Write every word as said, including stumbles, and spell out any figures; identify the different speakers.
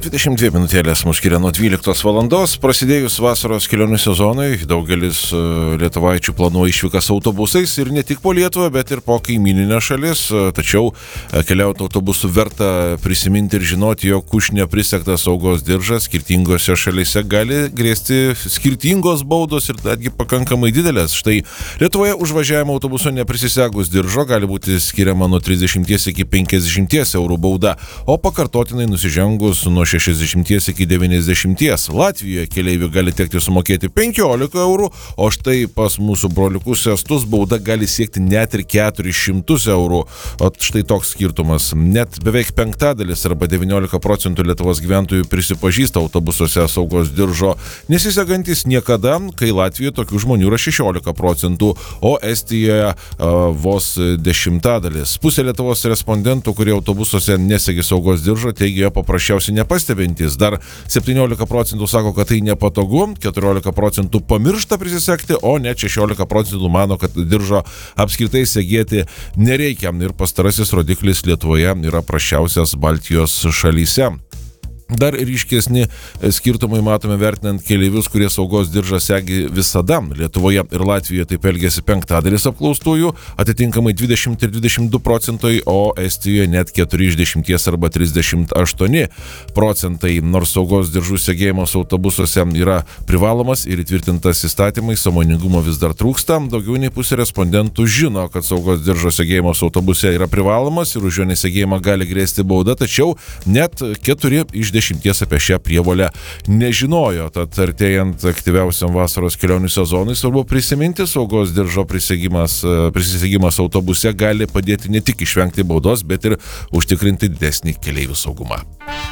Speaker 1: dvidešimt dvi minutėlės mus skiria nuo dvyliktos valandos. Prasidėjus vasaros kelionių sezonui, daugelis lietuvaičių planuoja išvykas autobusais ir ne tik po Lietuvą, bet ir po kaimyninę šalis. Tačiau keliauti autobusu verta prisiminti ir žinoti, jog už neprisegtą saugos diržą skirtingose šalyse gali grėsti skirtingos baudos ir netgi pakankamai didelės. Štai Lietuvoje už važiavimą autobusu neprisisegus diržo gali būti skiriama nuo trisdešimties iki penkiasdešimties eurų bauda, o pakartotinai nusižengus nuo šešiasdešimties iki devyniasdešimties. Latvijoje keleiviui gali tekti sumokėti penkiolika eurų, o štai pas mūsų broliukus estus bauda gali siekti net ir keturis šimtus eurų. O štai toks skirtumas. Net beveik penktadalis arba devyniolika procentų Lietuvos gyventojų prisipažįsta autobusuose saugos diržo nesisegantis niekada, kai Latvijoje tokių žmonių yra šešiolika procentų, o Estijoje a, vos dešimtadalis. Pusė Lietuvos respondentų, kurie autobusuose nesegi saugos diržo, teigia paprasčiausiai nepastebintys. Dar septyniolika procentų sako, kad tai nepatogu, keturiolika procentų pamiršta prisisegti, o net šešiolika procentų mano, kad diržo apskritai segėti nereikia. Ir pastarasis rodiklis Lietuvoje yra prasčiausias Baltijos šalyse. Dar ryškesni skirtumai matome vertinant keleivius, kurie saugos diržą segi visada. Lietuvoje ir Latvijoje taip elgėsi penktadalis apklaustųjų, atitinkamai dvidešimt ir dvidešimt du procentai, o Estijoje net keturi iš dešimties arba trisdešimt aštuoni procentai. Nors saugos diržų segėjimas autobusuose yra privalomas ir įtvirtintas įstatymais, sąmoningumo vis dar trūksta. Daugiau nei pusė respondentų žino, kad saugos diržo segėjimas autobuse yra privalomas ir už jo nesegėjimą gali grėsti bauda, tačiau net keturi iš dešimties apie šią prievolę nežinojo. Tad artėjant aktyviausiam vasaros kelionių sezonui svarbu prisiminti, saugos diržo prisegimas, prisisegimas autobuse gali padėti ne tik išvengti baudos, bet ir užtikrinti didesnį keleivių saugumą.